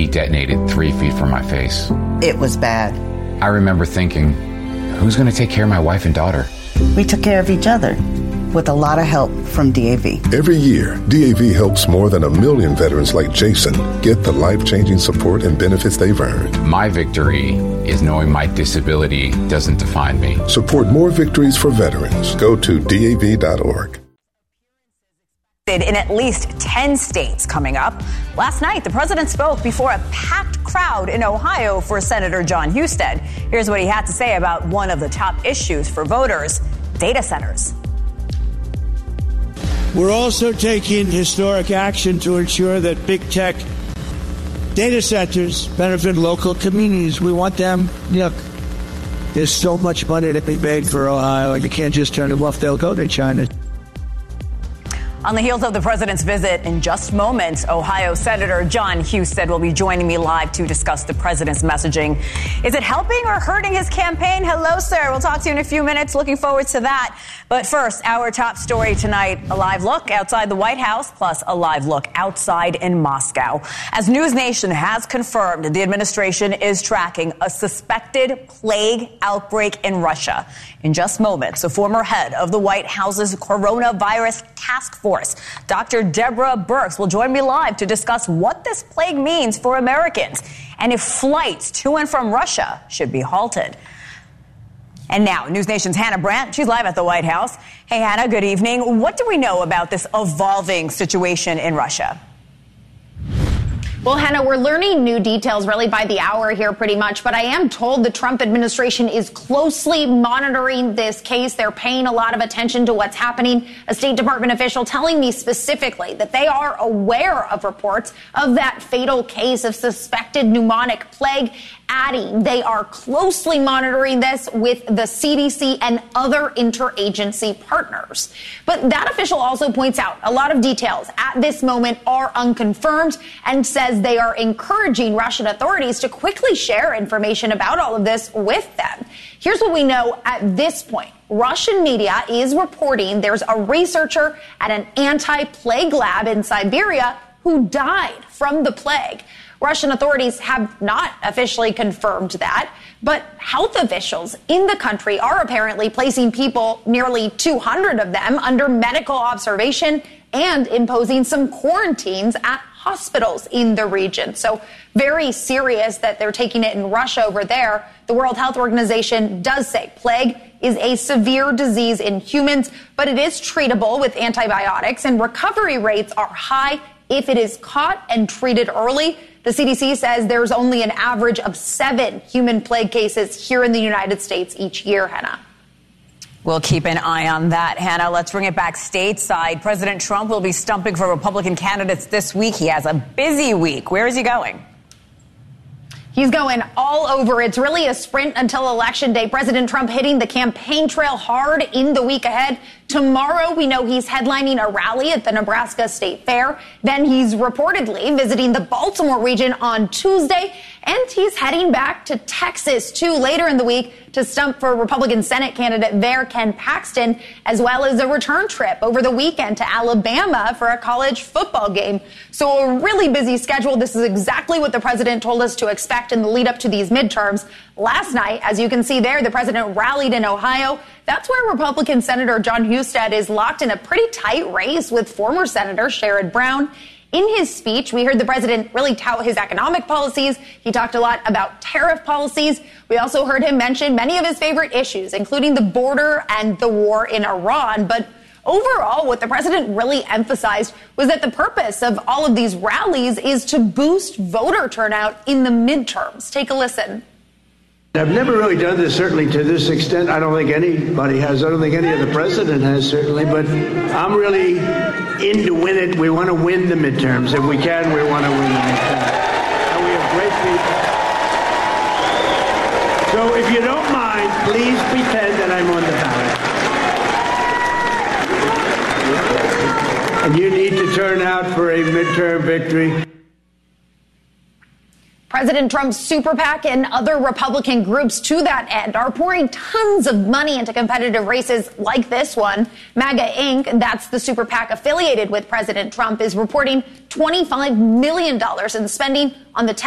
detonated 3 feet from my face. It was bad. I remember thinking, who's going to take care of my wife and daughter? We took care of each other with a lot of help from DAV. Every year, DAV helps more than 1 million veterans like Jason get the life-changing support and benefits they've earned. My victory is knowing my disability doesn't define me. Support more victories for veterans. Go to DAV.org. In at least 10 states coming up. Last night, the president spoke before a packed crowd in Ohio for Senator Jon Husted. Here's what he had to say about one of the top issues for voters, data centers. We're also taking historic action to ensure that big tech data centers benefit local communities. We want them, look, there's so much money to be made for Ohio, and you can't just turn them off. They'll go to China. On the heels of the president's visit, in just moments, Ohio Senator Jon Husted will be joining me live to discuss the president's messaging. Is it helping or hurting his campaign? Hello, sir. We'll talk to you in a few minutes. Looking forward to that. But first, our top story tonight, a live look outside the White House, plus a live look outside in Moscow. As News Nation has confirmed, the administration is tracking a suspected plague outbreak in Russia. In just moments, the former head of the White House's coronavirus task force, Dr. Deborah Birx, will join me live to discuss what this plague means for Americans and if flights to and from Russia should be halted. And now, News Nation's Hannah Brandt. She's live at the White House. Hey, Hannah, good evening. What do we know about this evolving situation in Russia? Well, Hannah, we're learning new details really by the hour here pretty much, but I am told the Trump administration is closely monitoring this case. They're paying a lot of attention to what's happening. A State Department official telling me specifically that they are aware of reports of that fatal case of suspected pneumonic plague, adding they are closely monitoring this with the CDC and other interagency partners. But that official also points out a lot of details at this moment are unconfirmed and says they are encouraging Russian authorities to quickly share information about all of this with them. Here's what we know at this point. Russian media is reporting there's a researcher at an anti-plague lab in Siberia who died from the plague. Russian authorities have not officially confirmed that, but health officials in the country are apparently placing people, nearly 200 of them, under medical observation and imposing some quarantines at hospitals in the region. So very serious that they're taking it in Russia over there. The World Health Organization does say plague is a severe disease in humans, but it is treatable with antibiotics, and recovery rates are high if it is caught and treated early. The CDC says there's only an average of 7 human plague cases here in the United States each year, Hannah. We'll keep an eye on that, Hannah. Let's bring it back stateside. President Trump will be stumping for Republican candidates this week. He has a busy week. Where is he going? He's going all over. It's really a sprint until Election Day. President Trump hitting the campaign trail hard in the week ahead. Tomorrow, we know he's headlining a rally at the Nebraska State Fair. Then he's reportedly visiting the Baltimore region on Tuesday. And he's heading back to Texas, too, later in the week to stump for Republican Senate candidate there, Ken Paxton, as well as a return trip over the weekend to Alabama for a college football game. So a really busy schedule. This is exactly what the president told us to expect in the lead up to these midterms. Last night, as you can see there, the president rallied in Ohio. That's where Republican Senator Jon Husted is locked in a pretty tight race with former Senator Sherrod Brown. In his speech, we heard the president really tout his economic policies. He talked a lot about tariff policies. We also heard him mention many of his favorite issues, including the border and the war in Iran. But overall, what the president really emphasized was that the purpose of all of these rallies is to boost voter turnout in the midterms. Take a listen. I've never really done this, certainly to this extent. I don't think anybody has. I don't think any of the president has, certainly. But I'm really into win it. We want to win the midterms. If we can, we want to win the midterms. And we have great people. So if you don't mind, please pretend that I'm on the ballot. And you need to turn out for a midterm victory. President Trump's super PAC and other Republican groups to that end are pouring tons of money into competitive races like this one. MAGA Inc., that's the super PAC affiliated with President Trump, is reporting $25 million in spending on the